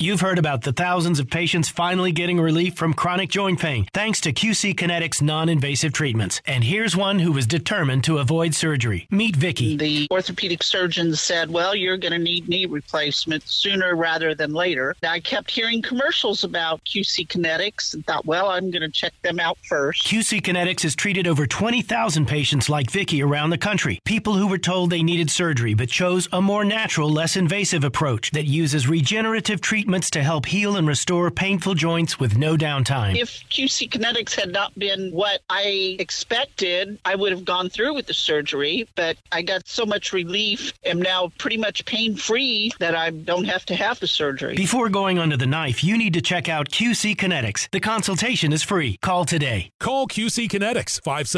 You've heard about the thousands of patients finally getting relief from chronic joint pain thanks to QC Kinetics non-invasive treatments. And here's one who was determined to avoid surgery. Meet Vicky. The orthopedic surgeon said, well, you're going to need knee replacement sooner rather than later. I kept hearing commercials about QC Kinetics and thought, well, I'm going to check them out first. QC Kinetics has treated over 20,000 patients like Vicky around the country. People who were told they needed surgery but chose a more natural, less invasive approach that uses regenerative treatments to help heal and restore painful joints with no downtime. If QC Kinetics had not been what I expected, I would have gone through with the surgery, but I got so much relief, am now pretty much pain-free that I don't have to have the surgery. Before going under the knife, you need to check out QC Kinetics. The consultation is free. Call today. Call QC Kinetics,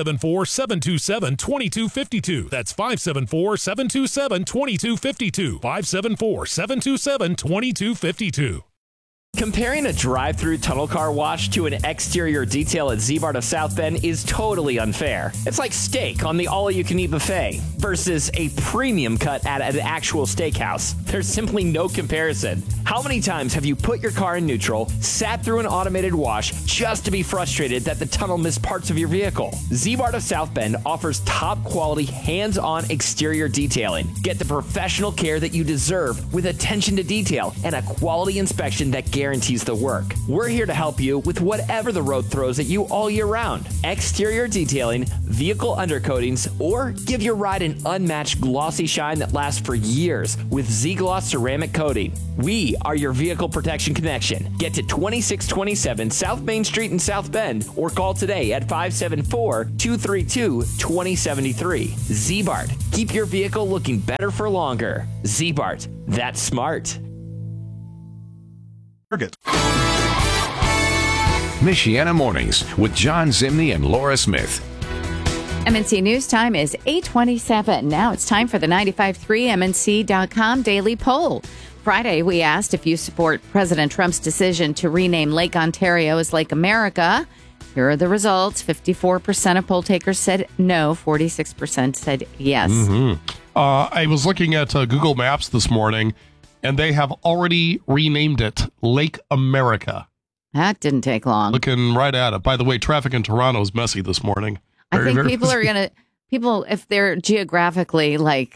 574-727-2252. That's 574-727-2252. 574-727-2252. Comparing a drive-through tunnel car wash to an exterior detail at Z-Mart of South Bend is totally unfair. It's like steak on the all-you-can-eat buffet versus a premium cut at an actual steakhouse. There's simply no comparison. How many times have you put your car in neutral, sat through an automated wash just to be frustrated that the tunnel missed parts of your vehicle? Z-Mart of South Bend offers top-quality, hands-on exterior detailing. Get the professional care that you deserve with attention to detail and a quality inspection that guarantees the work. We're here to help you with whatever the road throws at you all year round. Exterior detailing, vehicle undercoatings, or give your ride an unmatched glossy shine that lasts for years with Z-Gloss ceramic coating. We are your vehicle protection connection. Get to 2627 South Main Street in South Bend or call today at 574-232-2073. Z-Bart. Keep your vehicle looking better for longer. Z-Bart. That's smart. Michiana Mornings with John Zimney and Laura Smith. MNC News Time is 8:27. Now it's time for the 95.3 MNC.com daily poll. Friday, we asked if you support President Trump's decision to rename Lake Ontario as Lake America. Here are the results. 54% of poll takers said no. 46% said yes. I was looking at Google Maps this morning, and they have already renamed it Lake America. That didn't take long. Looking right at it. By the way, traffic in Toronto is messy this morning. I think people are going to, if they're geographically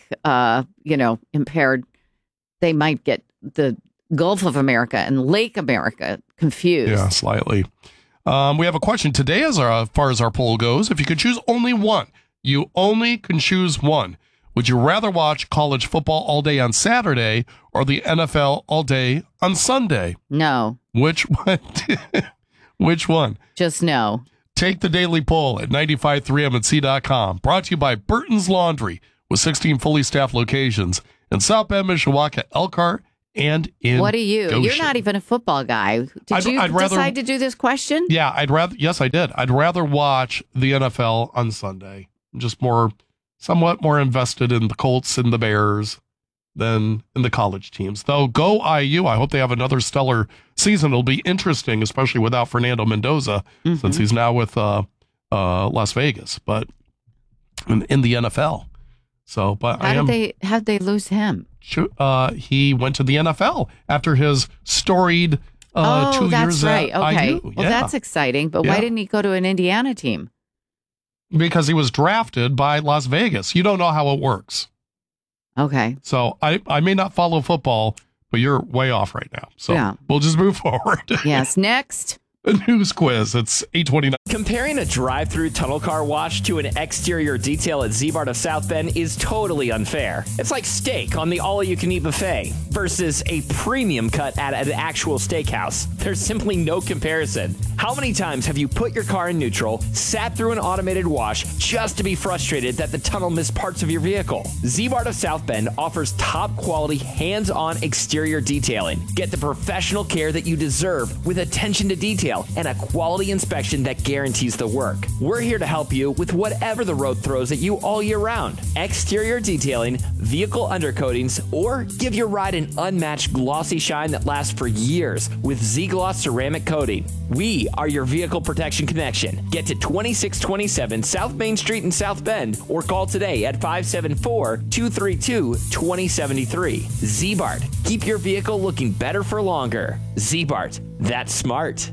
impaired, they might get the Gulf of America and Lake America confused. Yeah, slightly. We have a question today as far as our poll goes. If you could choose only one, you only can choose one. Would you rather watch college football all day on Saturday or the NFL all day on Sunday? No. Which one? Which one? Just no. Take the daily poll at 953mnc.com. Brought to you by Burton's Laundry with 16 fully staffed locations in South Bend, Mishawaka, Elkhart, and in What are you? Goshen. You're not even a football guy. Did you decide to do this question? Yeah, Yes, I did. I'd rather watch the NFL on Sunday. I'm just somewhat more invested in the Colts and the Bears than in the college teams. Though, go IU. I hope they have another stellar season. It'll be interesting, especially without Fernando Mendoza, since he's now with Las Vegas, but in the NFL. So, but how'd they lose him? He went to the NFL after his storied 2 years right. at Okay. IU. Well, that's exciting. But why didn't he go to an Indiana team? Because he was drafted by Las Vegas. You don't know how it works. Okay. So I may not follow football, but you're way off right now. So we'll just move forward. Yes. Next. A news quiz. It's 8:29. Comparing a drive-through tunnel car wash to an exterior detail at Z-Mart of South Bend is totally unfair. It's like steak on the all-you-can-eat buffet versus a premium cut at an actual steakhouse. There's simply no comparison. How many times have you put your car in neutral, sat through an automated wash just to be frustrated that the tunnel missed parts of your vehicle? Z-Mart of South Bend offers top-quality, hands-on exterior detailing. Get the professional care that you deserve with attention to detail detail and a quality inspection that guarantees the work. We're here to help you with whatever the road throws at you all year round. Exterior detailing, vehicle undercoatings, or give your ride an unmatched glossy shine that lasts for years with Z-Gloss ceramic coating. We are your vehicle protection connection. Get to 2627 South Main Street in South Bend or call today at 574-232-2073. Z-Bart. Keep your vehicle looking better for longer. Z-Bart. That's smart.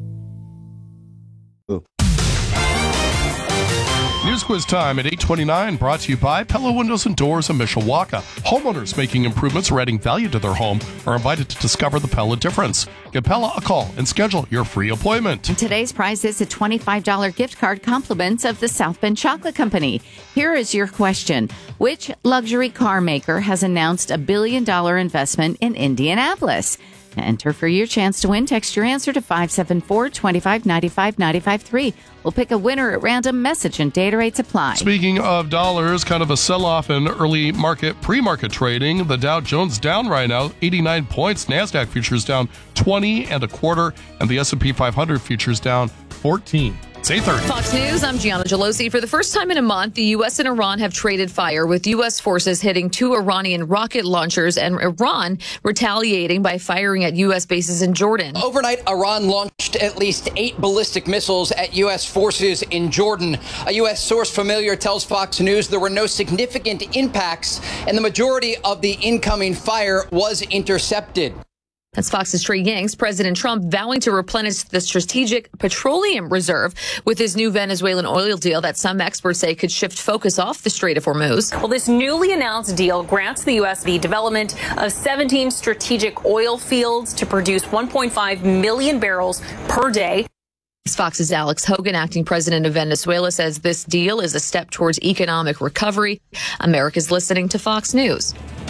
News quiz time at 8:29, brought to you by Pella Windows and Doors of Mishawaka. Homeowners making improvements or adding value to their home are invited to discover the Pella difference. Give Pella a call and schedule your free appointment. Today's prize is a $25 gift card, compliments of the South Bend Chocolate Company. Here is your question. Which luxury car maker has announced a $1 billion investment in Indianapolis? Enter for your chance to win. Text your answer to 574-2595-953. We'll pick a winner at random. Message and data rates apply. Speaking of dollars, kind of a sell-off in early market, pre-market trading. The Dow Jones down right now, 89 points. NASDAQ futures down 20 1/4, and the S&P 500 futures down 14. It's 8:30. Fox News, I'm Gianna Gelosi. For the first time in a month, the U.S. and Iran have traded fire, with U.S. forces hitting 2 Iranian rocket launchers and Iran retaliating by firing at U.S. bases in Jordan. Overnight, Iran launched at least 8 ballistic missiles at U.S. forces in Jordan. A U.S. source familiar tells Fox News there were no significant impacts, and the majority of the incoming fire was intercepted. That's Fox's Trey Yanks. President Trump vowing to replenish the strategic petroleum reserve with his new Venezuelan oil deal that some experts say could shift focus off the Strait of Hormuz. Well, this newly announced deal grants the U.S. the development of 17 strategic oil fields to produce 1.5 million barrels per day. Fox's Alex Hogan, acting president of Venezuela, says this deal is a step towards economic recovery. America's listening to Fox News.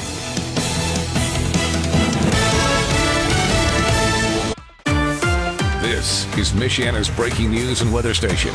This is Michiana's breaking news and weather station.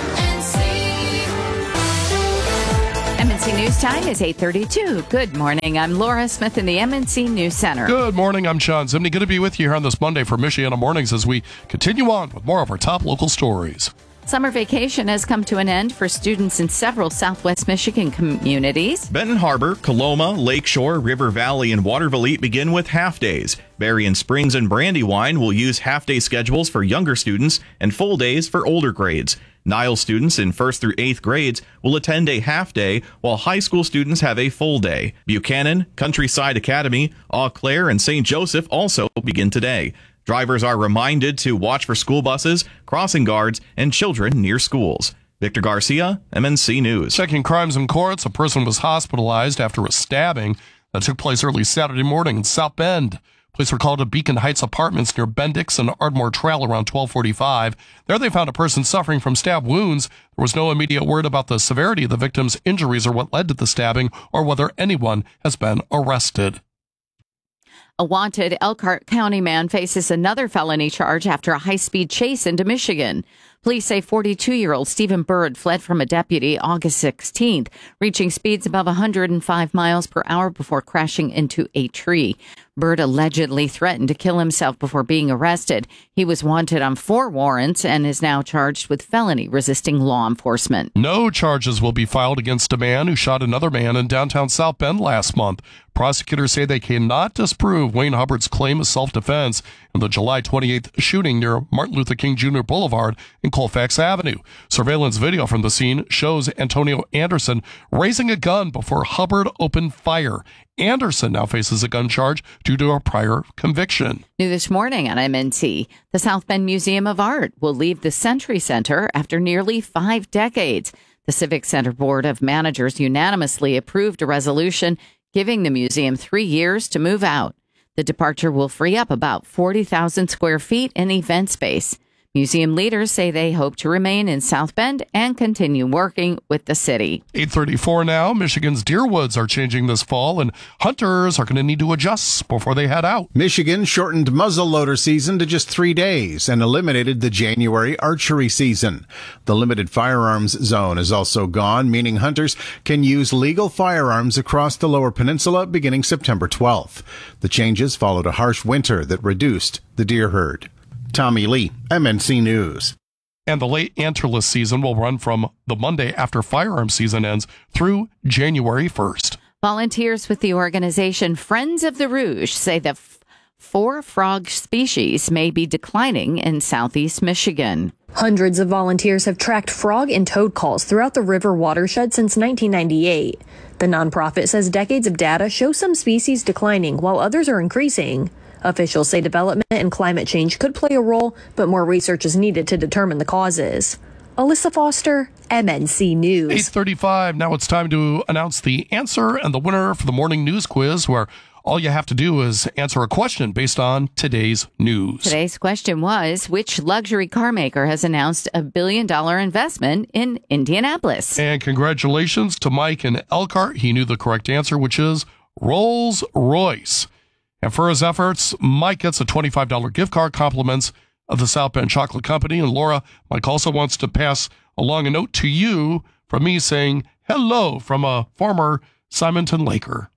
MNC News Time is 8:32. Good morning. I'm Laura Smith in the MNC News Center. Good morning. I'm Sean Zimney. Good to be with you here on this Monday for Michiana Mornings as we continue on with more of our top local stories. Summer vacation has come to an end for students in several Southwest Michigan communities. Benton Harbor, Coloma, Lakeshore, River Valley, and Waterville begin with half-days. Berrien Springs and Brandywine will use half-day schedules for younger students and full days for older grades. Niles students in 1st through 8th grades will attend a half-day, while high school students have a full day. Buchanan, Countryside Academy, Eau Claire, and St. Joseph also begin today. Drivers are reminded to watch for school buses, crossing guards, and children near schools. Victor Garcia, MNC News. Checking crimes in courts, a person was hospitalized after a stabbing that took place early Saturday morning in South Bend. Police were called to Beacon Heights Apartments near Bendix and Ardmore Trail around 12:45. There they found a person suffering from stab wounds. There was no immediate word about the severity of the victim's injuries or what led to the stabbing or whether anyone has been arrested. A wanted Elkhart County man faces another felony charge after a high-speed chase into Michigan. Police say 42-year-old Stephen Bird fled from a deputy August 16th, reaching speeds above 105 miles per hour before crashing into a tree. Bird allegedly threatened to kill himself before being arrested. He was wanted on 4 warrants and is now charged with felony resisting law enforcement. No charges will be filed against a man who shot another man in downtown South Bend last month. Prosecutors say they cannot disprove Wayne Hubbard's claim of self-defense in the July 28th shooting near Martin Luther King Jr. Boulevard and Colfax Avenue. Surveillance video from the scene shows Antonio Anderson raising a gun before Hubbard opened fire. Anderson now faces a gun charge due to a prior conviction. New this morning on MNC, the South Bend Museum of Art will leave the Century Center after nearly 5 decades. The Civic Center Board of Managers unanimously approved a resolution giving the museum 3 years to move out. The departure will free up about 40,000 square feet in event space. Museum leaders say they hope to remain in South Bend and continue working with the city. 8:34 now. Michigan's deer woods are changing this fall, and hunters are going to need to adjust before they head out. Michigan shortened muzzleloader season to just 3 days and eliminated the January archery season. The limited firearms zone is also gone, meaning hunters can use legal firearms across the Lower Peninsula beginning September 12th. The changes followed a harsh winter that reduced the deer herd. Tommy Lee, MNC News. And the late antlerless season will run from the Monday after firearm season ends through January 1st. Volunteers with the organization Friends of the Rouge say that 4 frog species may be declining in southeast Michigan. Hundreds of volunteers have tracked frog and toad calls throughout the river watershed since 1998. The nonprofit says decades of data show some species declining while others are increasing. Officials say development and climate change could play a role, but more research is needed to determine the causes. Alyssa Foster, MNC News. 8:35. Now it's time to announce the answer and the winner for the morning news quiz, where all you have to do is answer a question based on today's news. Today's question was, which luxury car maker has announced a $1 billion investment in Indianapolis? And congratulations to Mike in Elkhart. He knew the correct answer, which is Rolls-Royce. And for his efforts, Mike gets a $25 gift card, compliments of the South Bend Chocolate Company. And Laura, Mike also wants to pass along a note to you from me saying hello from a former Simonton Laker.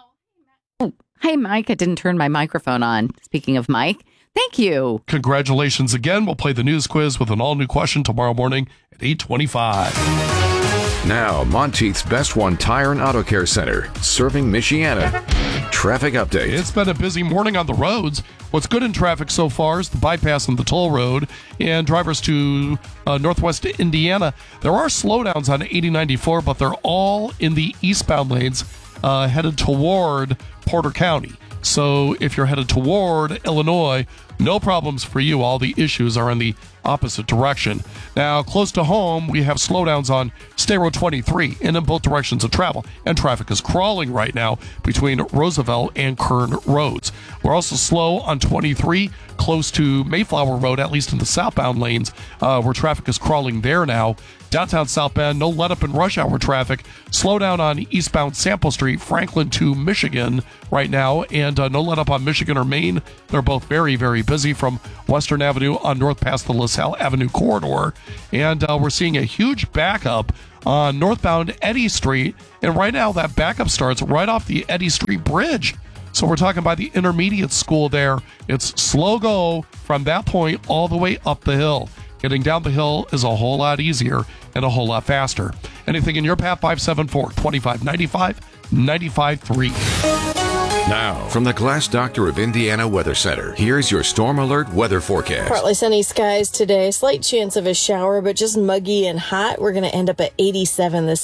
Hey, Mike, I didn't turn my microphone on. Speaking of Mike, thank you. Congratulations again. We'll play the news quiz with an all-new question tomorrow morning at 8:25. Now, Monteith's Best One Tire and Auto Care Center, serving Michiana. Traffic update. It's been a busy morning on the roads. What's good in traffic so far is the bypass on the toll road, and drivers to northwest Indiana. There are slowdowns on 8094, but they're all in the eastbound lanes headed toward Porter County. So if you're headed toward Illinois, no problems for you. All the issues are in the opposite direction. Now, close to home, we have slowdowns on State Road 23 and in both directions of travel, and traffic is crawling right now between Roosevelt and Kern roads. We're also slow on 23 close to Mayflower Road, at least in the southbound lanes, where traffic is crawling there now. Downtown South Bend, no let up in rush hour traffic. Slow down on eastbound Sample Street, Franklin to Michigan right now, and no let up on Michigan or Maine. They're both very, very busy from Western Avenue on north past the LaSalle Avenue corridor. And we're seeing a huge backup on northbound Eddy Street. And right now that backup starts right off the Eddy Street Bridge. So we're talking about the intermediate school there. It's slow go from that point all the way up the hill. Getting down the hill is a whole lot easier and a whole lot faster. Anything in your path? 574-2595, 95.3. Now, from the Glass Doctor of Indiana Weather Center, here's your Storm Alert weather forecast. Partly sunny skies today. Slight chance of a shower, but just muggy and hot. We're going to end up at 87 this